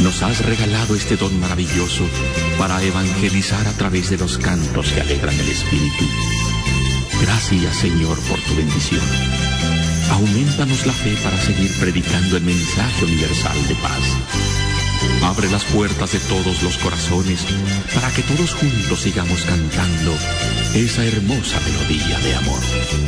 nos has regalado este don maravilloso para evangelizar a través de los cantos que alegran el espíritu. Gracias, Señor, por tu bendición. Aumentanos la fe para seguir predicando el mensaje universal de paz. Abre las puertas de todos los corazones para que todos juntos sigamos cantando esa hermosa melodía de amor.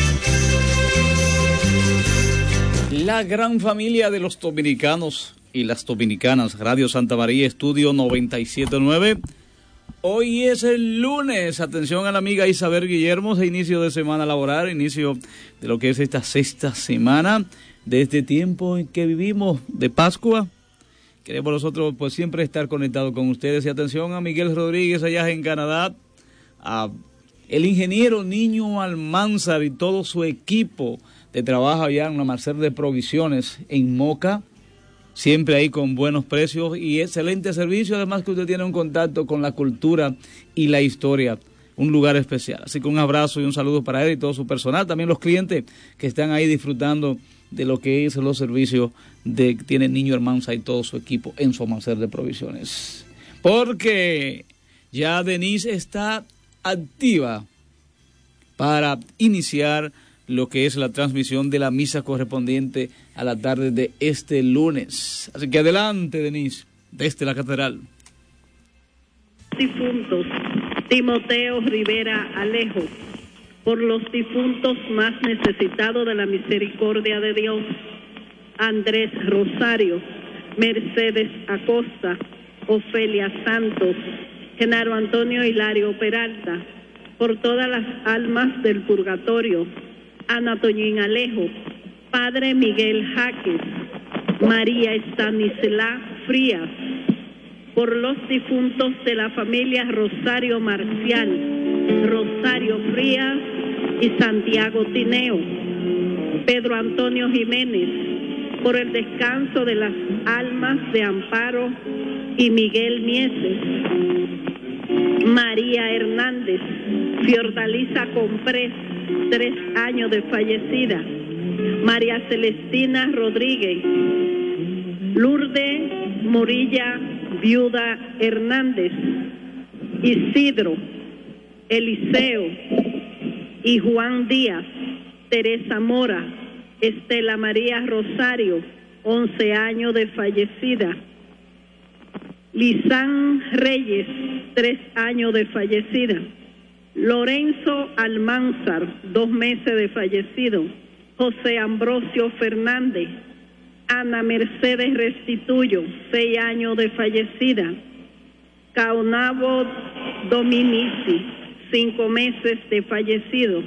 La gran familia de los dominicanos y las dominicanas, Radio Santa María, Estudio 97.9. Hoy es el lunes. Atención a la amiga Isabel Guillermo, a inicio de semana laboral, inicio de lo que es esta sexta semana de este tiempo en que vivimos de Pascua. Queremos nosotros pues siempre estar conectados con ustedes. Y atención a Miguel Rodríguez allá en Canadá, a el ingeniero Niño Almanzar y todo su equipo de trabajo allá en la Almacén de Provisiones en Moca. Siempre ahí con buenos precios y excelente servicio, además que usted tiene un contacto con la cultura y la historia, un lugar especial. Así que un abrazo y un saludo para él y todo su personal, también los clientes que están ahí disfrutando de lo que es los servicios de tiene Niño Almanzar y todo su equipo en su almacén de provisiones. Porque ya Denise está activa para iniciar lo que es la transmisión de la misa correspondiente a la tarde de este lunes. Así que adelante, Denise, desde la catedral. Difuntos, Timoteo Rivera Alejo, por los difuntos más necesitados de la misericordia de Dios, Andrés Rosario, Mercedes Acosta, Ofelia Santos, Genaro Antonio Hilario Peralta, por todas las almas del purgatorio, Ana Toñín Alejo, Padre Miguel Jaques, María Estanislá Frías, por los difuntos de la familia Rosario Marcial, Rosario Frías y Santiago Tineo, Pedro Antonio Jiménez, por el descanso de las almas de Amparo y Miguel Mieses, María Hernández, Fiordalisa Comprés, 3 años de fallecida, María Celestina Rodríguez, Lourdes Morilla, viuda Hernández, Isidro, Eliseo y Juan Díaz, Teresa Mora, Estela María Rosario, 11 años de fallecida, Lisán Reyes, 3 años de fallecida, Lorenzo Almanzar, 2 meses de fallecido, José Ambrosio Fernández, Ana Mercedes Restituyo, 6 años de fallecida, Caonabo Dominici, 5 meses de fallecido,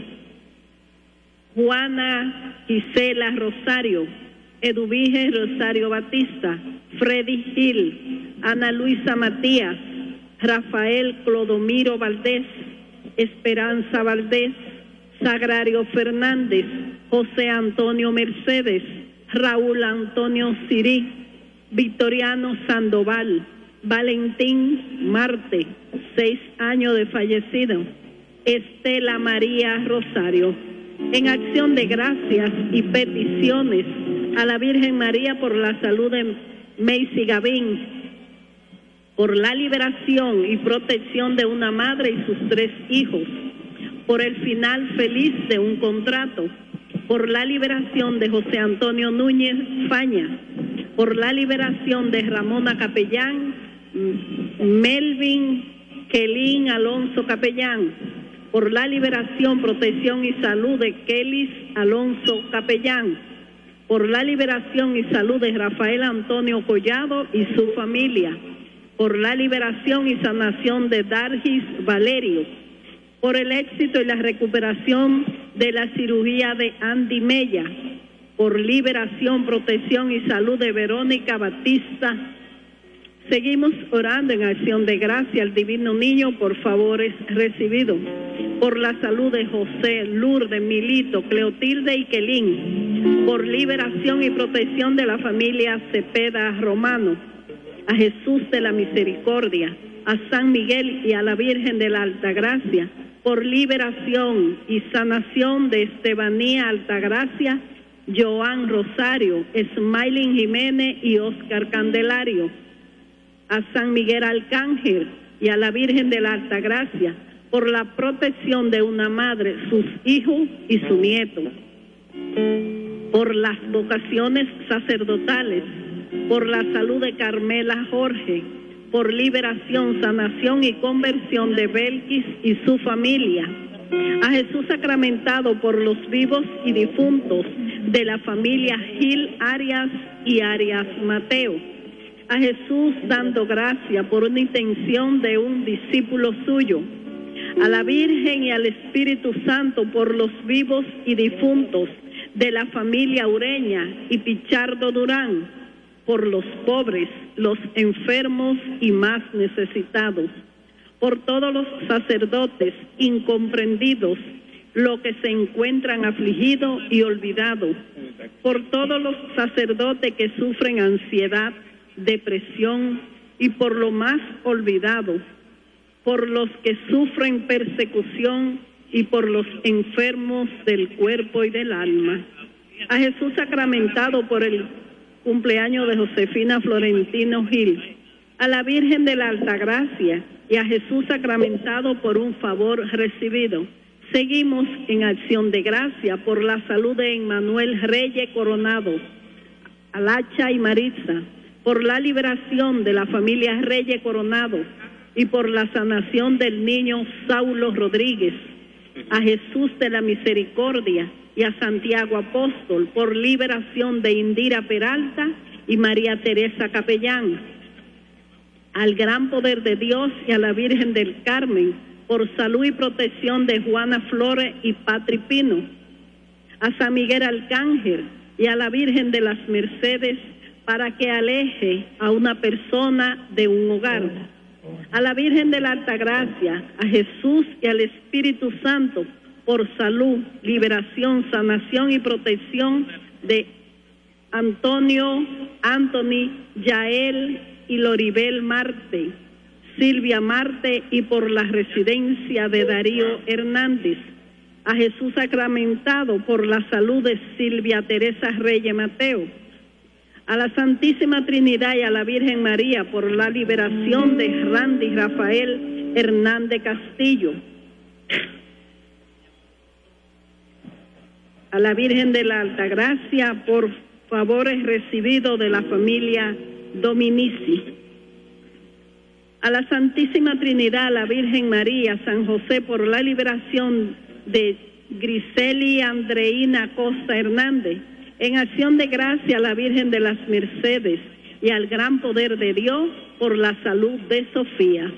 Juana Gisela Rosario, Eduvige Rosario Batista, Freddy Gil, Ana Luisa Matías, Rafael Clodomiro Valdés, Esperanza Valdés, Sagrario Fernández, José Antonio Mercedes, Raúl Antonio Sirí, Victoriano Sandoval, Valentín Marte, 6 años de fallecido, Estela María Rosario. En acción de gracias y peticiones a la Virgen María por la salud de Macy Gavín, por la liberación y protección de una madre y sus 3 hijos, por el final feliz de un contrato, por la liberación de José Antonio Núñez Faña, por la liberación de Ramona Capellán, Melvin Kelín Alonso Capellán, por la liberación, protección y salud de Kelis Alonso Capellán, por la liberación y salud de Rafael Antonio Collado y su familia, por la liberación y sanación de Dargis Valerio, por el éxito y la recuperación de la cirugía de Andy Mella, por liberación, protección y salud de Verónica Batista. Seguimos orando en acción de gracia al Divino Niño por favores recibidos, por la salud de José, Lourdes, Milito, Cleotilde y Quelín, por liberación y protección de la familia Cepeda Romano, a Jesús de la Misericordia, a San Miguel y a la Virgen de la Altagracia, por liberación y sanación de Estebanía Altagracia, Joan Rosario, Smiling Jiménez y Oscar Candelario, a San Miguel Arcángel y a la Virgen de la Altagracia por la protección de una madre, sus hijos y su nieto, por las vocaciones sacerdotales, por la salud de Carmela Jorge, por liberación, sanación y conversión de Belkis y su familia, a Jesús sacramentado por los vivos y difuntos de la familia Gil Arias y Arias Mateo, a Jesús dando gracia por una intención de un discípulo suyo, a la Virgen y al Espíritu Santo por los vivos y difuntos de la familia Ureña y Pichardo Durán, por los pobres, los enfermos y más necesitados, por todos los sacerdotes incomprendidos, los que se encuentran afligidos y olvidados, por todos los sacerdotes que sufren ansiedad, depresión y por lo más olvidados, por los que sufren persecución y por los enfermos del cuerpo y del alma. A Jesús sacramentado por el cumpleaños de Josefina Florentino Gil, a la Virgen de la Altagracia y a Jesús sacramentado por un favor recibido. Seguimos en acción de gracia por la salud de Emmanuel Reyes Coronado, Alacha y Maritza, por la liberación de la familia Reyes Coronado y por la sanación del niño Saulo Rodríguez, a Jesús de la Misericordia y a Santiago Apóstol por liberación de Indira Peralta y María Teresa Capellán, al gran poder de Dios y a la Virgen del Carmen por salud y protección de Juana Flores y Patri Pino, a San Miguel Arcángel y a la Virgen de las Mercedes para que aleje a una persona de un hogar, a la Virgen de la Altagracia, a Jesús y al Espíritu Santo por salud, liberación, sanación y protección de Anthony, Yael y Loribel Marte, Silvia Marte y por la residencia de Darío Hernández, a Jesús sacramentado por la salud de Silvia Teresa Reyes Mateo, a la Santísima Trinidad y a la Virgen María por la liberación de Randy Rafael Hernández Castillo, a la Virgen de la Altagracia por favores recibidos de la familia Dominici, a la Santísima Trinidad, a la Virgen María, San José por la liberación de Griseli Andreina Costa Hernández, en acción de gracia a la Virgen de las Mercedes y al gran poder de Dios por la salud de Sofía.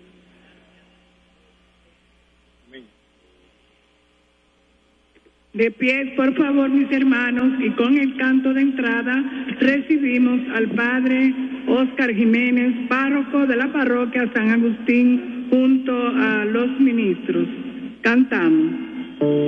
De pie, por favor, mis hermanos, y con el canto de entrada recibimos al Padre Óscar Jiménez, párroco de la parroquia San Agustín, junto a los ministros. Cantamos.